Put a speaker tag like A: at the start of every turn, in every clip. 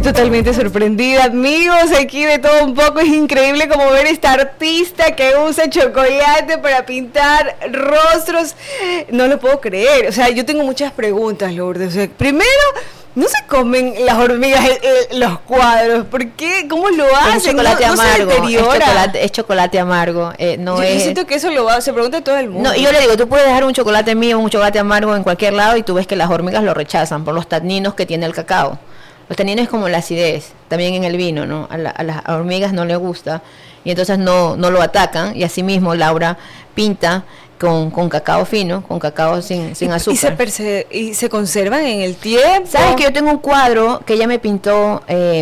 A: totalmente sorprendida, amigos, aquí de todo un poco. Es increíble como ver esta artista que usa chocolate para pintar rostros. No lo puedo creer. O sea, yo tengo muchas preguntas, Lourdes. O sea, primero, no se comen las hormigas los cuadros. ¿Por qué? ¿Cómo lo hacen?
B: Es chocolate amargo. Es chocolate amargo.
A: Yo siento que eso se pregunta todo el mundo.
B: No, y yo le digo, tú puedes dejar un chocolate mío, un chocolate amargo en cualquier lado y tú ves que las hormigas lo rechazan por los taninos que tiene el cacao. Los taninos es como la acidez, también en el vino, ¿no? A las hormigas no les gusta y entonces no lo atacan, y asimismo Laura pinta con cacao fino, con cacao sin azúcar.
A: ¿Y se conservan en el tiempo?
B: ¿Sabes que yo tengo un cuadro que ella me pintó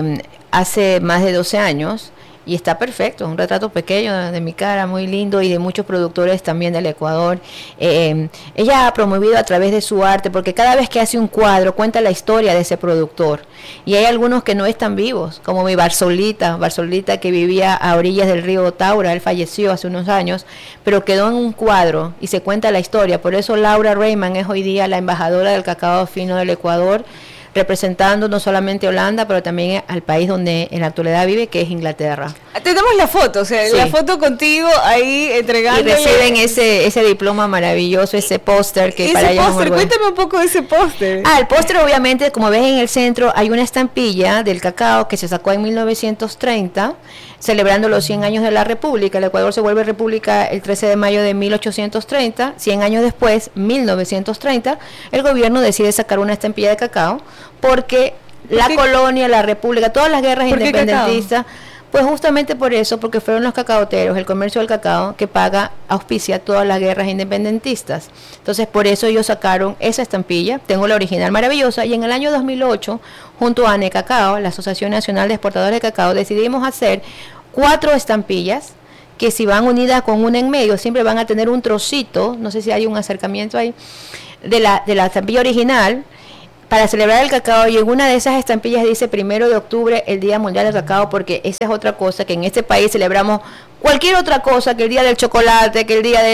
B: hace más de 12 años? Y está perfecto, un retrato pequeño de mi cara, muy lindo, y de muchos productores también del Ecuador. Ella ha promovido a través de su arte, porque cada vez que hace un cuadro cuenta la historia de ese productor. Y hay algunos que no están vivos, como mi Barsolita que vivía a orillas del río Taura. Él falleció hace unos años, pero quedó en un cuadro y se cuenta la historia. Por eso Laura Raymond es hoy día la embajadora del cacao fino del Ecuador, representando no solamente a Holanda, pero también al país donde en la actualidad vive, que es Inglaterra.
A: Tenemos la foto, o sea, sí, la foto contigo ahí entregándole.
B: Y reciben ese diploma maravilloso, ese póster que para ella es muy bueno.
A: Cuéntame un poco de ese póster.
B: El póster, obviamente, como ves en el centro, hay una estampilla del cacao que se sacó en 1930, celebrando los 100 años de la República. El Ecuador se vuelve república el 13 de mayo de 1830. 100 años después, 1930, el gobierno decide sacar una estampilla de cacao porque la colonia, la república, todas las guerras independentistas, pues justamente por eso, porque fueron los cacaoteros, el comercio del cacao, que auspicia todas las guerras independentistas. Entonces, por eso ellos sacaron esa estampilla. Tengo la original maravillosa, y en el año 2008, junto a ANECACAO, la Asociación Nacional de Exportadores de Cacao, decidimos hacer 4 estampillas que, si van unidas con una en medio, siempre van a tener un trocito, no sé si hay un acercamiento ahí, de la estampilla original, para celebrar el cacao. Y en una de esas estampillas dice 1 de octubre, el Día Mundial del Cacao, porque esa es otra cosa, que en este país celebramos cualquier otra cosa, que el Día del Chocolate, que el día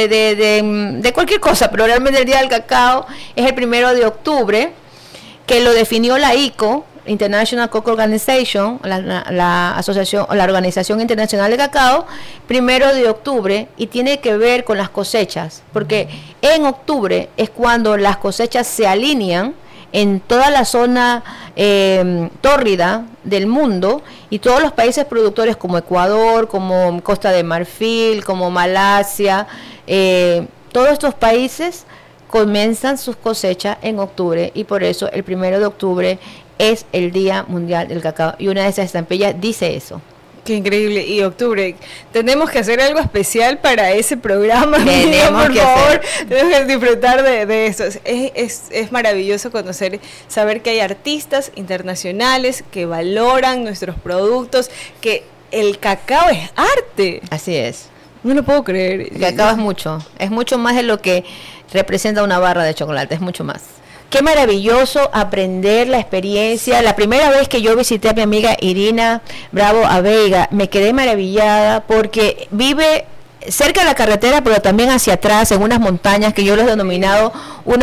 B: de cualquier cosa, pero realmente el Día del Cacao es el 1 de octubre, que lo definió la ICO, International Cocoa Organization, la asociación o la Organización Internacional de Cacao, 1 de octubre, y tiene que ver con las cosechas, porque en octubre es cuando las cosechas se alinean en toda la zona tórrida del mundo, y todos los países productores como Ecuador, como Costa de Marfil, como Malasia, todos estos países comienzan sus cosechas en octubre, y por eso el 1 de octubre es el Día Mundial del Cacao, y una de esas estampillas dice eso.
A: Qué increíble. Y octubre, tenemos que hacer algo especial para ese programa.
B: Tenemos
A: que disfrutar de eso. Es maravilloso saber que hay artistas internacionales que valoran nuestros productos, que el cacao es arte.
B: Así es.
A: No lo puedo creer.
B: El cacao es mucho más de lo que representa una barra de chocolate, es mucho más. Qué maravilloso aprender la experiencia. La primera vez que yo visité a mi amiga Irina Bravo Aveiga, me quedé maravillada porque vive cerca de la carretera, pero también hacia atrás, en unas montañas que yo los he denominado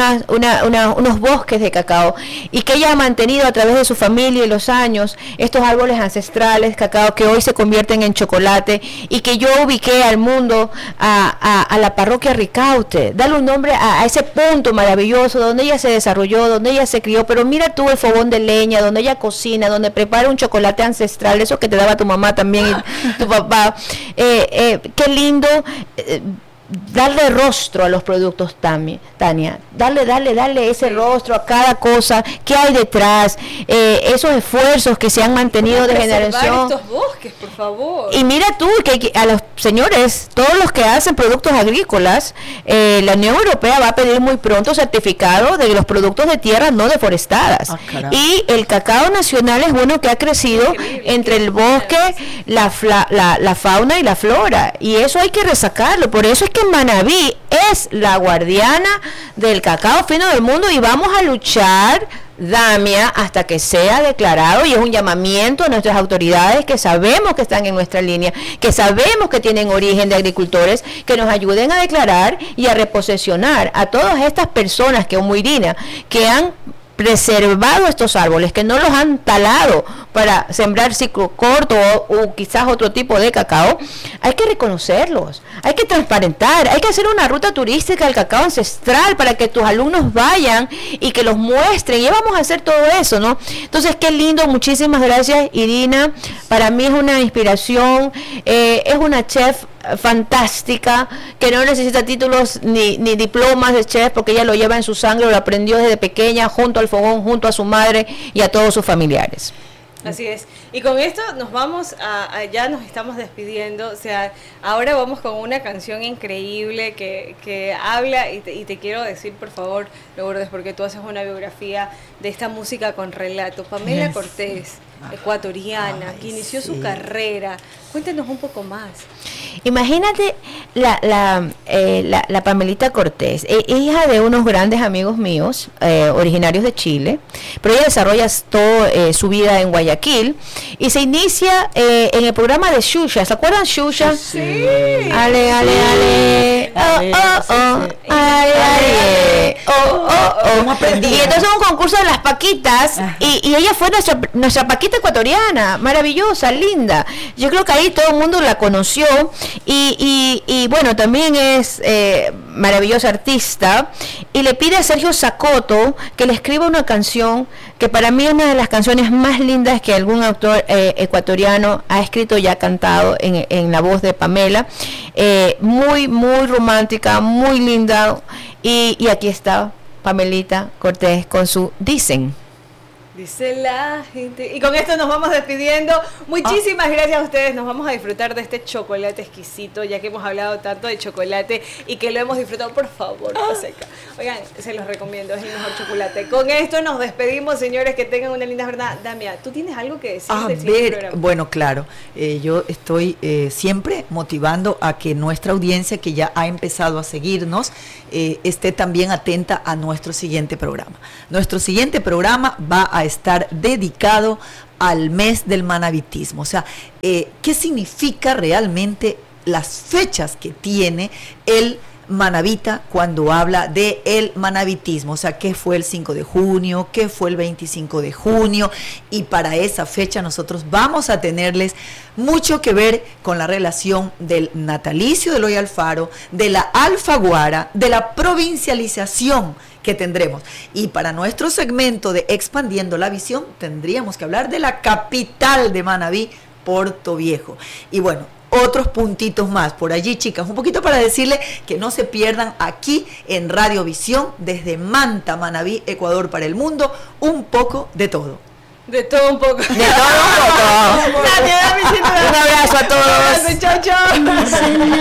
B: unos bosques de cacao, y que ella ha mantenido a través de su familia y los años estos árboles ancestrales cacao que hoy se convierten en chocolate, y que yo ubiqué al mundo a la parroquia Ricaute, darle un nombre a ese punto maravilloso donde ella se desarrolló, donde ella se crió. Pero mira tú el fogón de leña, donde ella cocina, donde prepara un chocolate ancestral, eso que te daba tu mamá también y tu papá. Qué lindo darle rostro a los productos, Tania, darle ese rostro a cada cosa que hay detrás, esos esfuerzos que se han mantenido de generación.
A: Estos bosques, por favor.
B: Y mira tú que a los señores, todos los que hacen productos agrícolas, la Unión Europea va a pedir muy pronto certificado de los productos de tierras no deforestadas. Y el cacao nacional es uno que ha crecido entre el bosque, la fauna y la flora, y eso hay que resacarlo. Por eso es que Manabí es la guardiana del cacao fino del mundo, y vamos a luchar, Damia, hasta que sea declarado. Y es un llamamiento a nuestras autoridades, que sabemos que están en nuestra línea, que sabemos que tienen origen de agricultores, que nos ayuden a declarar y a reposesionar a todas estas personas, que, como Irina, que han preservado estos árboles, que no los han talado para sembrar ciclo corto o quizás otro tipo de cacao, hay que reconocerlos, hay que transparentar, hay que hacer una ruta turística del cacao ancestral para que tus alumnos vayan y que los muestren, y vamos a hacer todo eso, ¿no? Entonces, qué lindo, muchísimas gracias, Irina, para mí es una inspiración, es una chef fantástica, que no necesita títulos ni diplomas de chef, porque ella lo lleva en su sangre, lo aprendió desde pequeña, junto al fogón, junto a su madre y a todos sus familiares.
A: Así es. Y con esto nos vamos ya nos estamos despidiendo. O sea, ahora vamos con una canción increíble que habla, y te quiero decir, por favor, Lourdes, porque tú haces una biografía de esta música con relato. Pamela Cortés, ecuatoriana, que inició su carrera. Cuéntanos un poco más.
B: Imagínate la Pamelita Cortés, hija de unos grandes amigos míos, originarios de Chile, pero ella desarrolla toda su vida en Guayaquil y se inicia en el programa de Xuxa. ¿Se acuerdan Xuxa?
A: Sí.
B: Ale, ale, ale. Ale, ale. Y entonces un concurso de las Paquitas y ella fue nuestra Paquita ecuatoriana, maravillosa, linda. Yo creo que ahí todo el mundo la conoció y bueno, también es maravillosa artista, y le pide a Sergio Zacoto que le escriba una canción que para mí es una de las canciones más lindas que algún autor ecuatoriano ha escrito y ha cantado en la voz de Pamela, muy, muy romántica, muy linda, y aquí está Pamelita Cortés con su Dicen.
A: Dice la gente. Y con esto nos vamos despidiendo. Muchísimas gracias a ustedes. Nos vamos a disfrutar de este chocolate exquisito, ya que hemos hablado tanto de chocolate y que lo hemos disfrutado. Por favor, Joseca. Oigan, se los recomiendo, es el mejor chocolate. Con esto nos despedimos, señores. Que tengan una linda jornada. Damia, ¿tú tienes algo que decir del siguiente programa?
C: Bueno, claro. Yo estoy siempre motivando a que nuestra audiencia, que ya ha empezado a seguirnos, esté también atenta a nuestro siguiente programa. Nuestro siguiente programa va a estar dedicado al mes del manabitismo. O sea, ¿qué significa realmente las fechas que tiene el manabita cuando habla de el manabitismo? O sea, ¿qué fue el 5 de junio? ¿Qué fue el 25 de junio? Y para esa fecha nosotros vamos a tenerles mucho que ver con la relación del natalicio de Eloy Alfaro, de la alfaguara, de la provincialización que tendremos. Y para nuestro segmento de Expandiendo la Visión, tendríamos que hablar de la capital de Manabí, Puerto Viejo. Y bueno, otros puntitos más por allí, chicas, un poquito para decirle que no se pierdan aquí en Radio Visión, desde Manta, Manabí, Ecuador para el mundo, un poco de todo.
A: De todo un poco.
B: De todo un poco.
A: Gracias,
B: Un abrazo a todos.
A: Chao, chao.